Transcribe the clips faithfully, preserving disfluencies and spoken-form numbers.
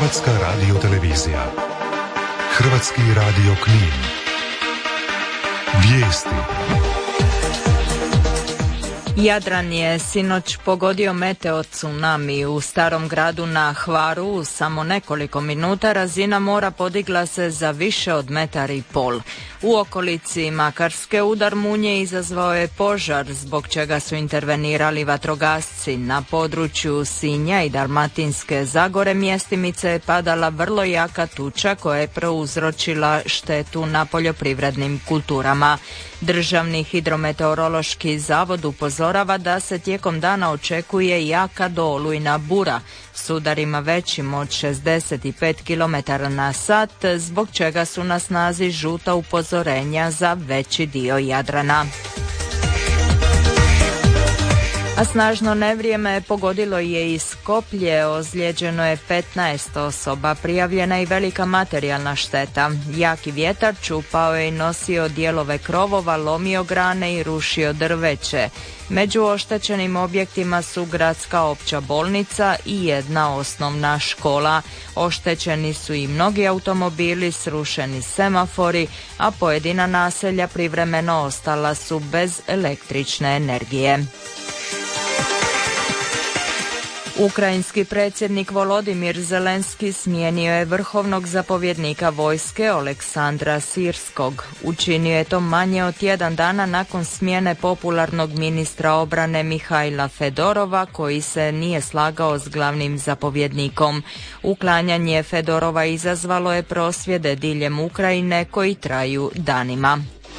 Hrvatska radiotelevizija. Hrvatski radio Knin. Vijesti. Jadran je sinoć pogodio meteo tsunami u Starom gradu na Hvaru. U samo nekoliko minuta razina mora podigla se za više od metar i pol. U okolici Makarske udar munje izazvao je požar, zbog čega su intervenirali vatrogasci. Na području Sinja i Dalmatinske Zagore mjestimice je padala vrlo jaka tuča koja je prouzročila štetu na poljoprivrednim kulturama. Državni hidrometeorološki zavod upozorava da se tijekom dana očekuje jaka do olujna bura s udarima većim od šezdeset pet kilometara na sat, zbog čega su na snazi žuta upozorenja za veći dio Jadrana. A snažno nevrijeme pogodilo je i Skoplje, ozlijeđeno je petnaest osoba, prijavljena i velika materijalna šteta. Jaki vjetar čupao je i nosio dijelove krovova, lomio grane i rušio drveće. Među oštećenim objektima su gradska opća bolnica i jedna osnovna škola. Oštećeni su i mnogi automobili, srušeni semafori, a pojedina naselja privremeno ostala su bez električne energije. Ukrajinski predsjednik Volodimir Zelenski smijenio je vrhovnog zapovjednika vojske Oleksandra Sirskog. Učinio je to manje od tjedan dana nakon smjene popularnog ministra obrane Mihajla Fedorova, koji se nije slagao s glavnim zapovjednikom. Uklanjanje Fedorova izazvalo je prosvjede diljem Ukrajine koji traju danima.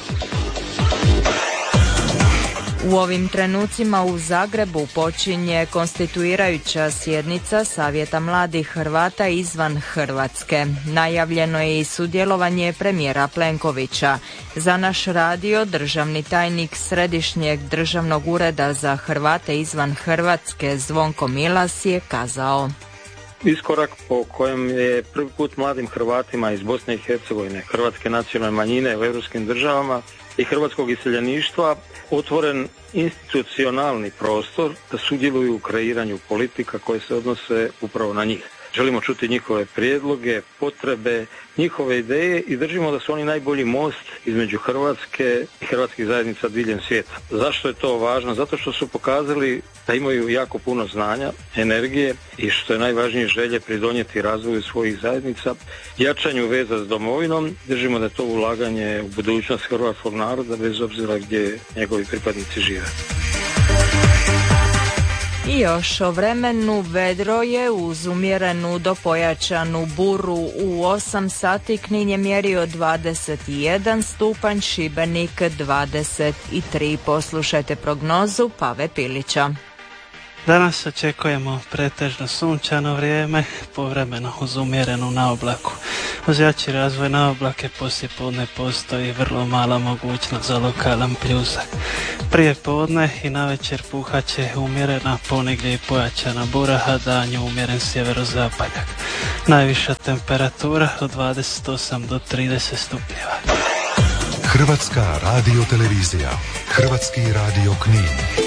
U ovim trenucima u Zagrebu počinje konstituirajuća sjednica Savjeta mladih Hrvata izvan Hrvatske. Najavljeno je i sudjelovanje premijera Plenkovića. Za naš radio državni tajnik Središnjeg državnog ureda za Hrvate izvan Hrvatske Zvonko Milas je kazao: Iskorak po kojem je prvi put mladim Hrvatima iz Bosne i Hercegovine, hrvatske nacionalne manjine u europskim državama i hrvatskog iseljeništva otvoren institucionalni prostor da sudjeluju u kreiranju politika koje se odnose upravo na njih. Želimo čuti njihove prijedloge, potrebe, njihove ideje i držimo da su oni najbolji most između Hrvatske i hrvatskih zajednica diljem svijeta. Zašto je to važno? Zato što su pokazali da imaju jako puno znanja, energije i što je najvažnije želje pridonijeti razvoju svojih zajednica, jačanju veza s domovinom. Držimo da je to ulaganje u budućnost hrvatskog naroda bez obzira gdje njegovi pripadnici žive. I još o vremenu. Vedro je uz umjerenu do pojačanu buru. U osam sati Knin je mjerio dvadeset jedan stupanj, Šibenik dvadeset tri. Poslušajte prognozu Pave Pilića. Danas očekujemo pretežno sunčano vrijeme, povremeno uz umjerenu naoblaku. Uz jači razvoj naoblake poslije podne postoji vrlo mala mogućnost za lokalan pljusak. Prije podne i navečer puhat će umjerena, ponegdje i pojačana bura, a danju umjeren sjeverozapadak. Najviša temperatura od dvadeset osam do trideset stupnjeva. Hrvatska radiotelevizija. Hrvatski radio Knin.